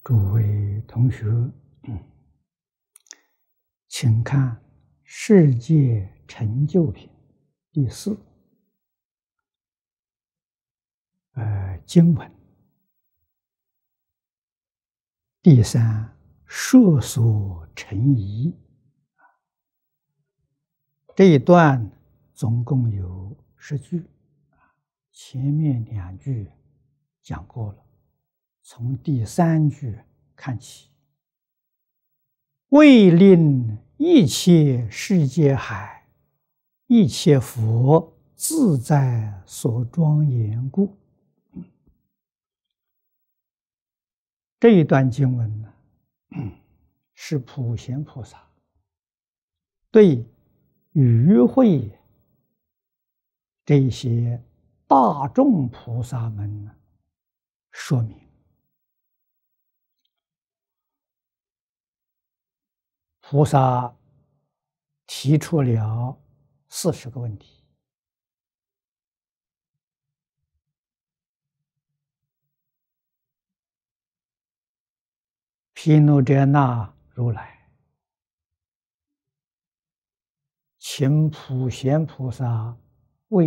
诸位同学，请看世界成就品第4，经文第3，设所成仪。这一段总共有10句，前面2句讲过了，从第3句看起。为令一切世界海，一切佛自在所庄严故。这一段经文呢，是普贤菩萨对与会这些大众菩萨们说明。菩萨提出了40个问题，毗卢遮那如来请普贤菩萨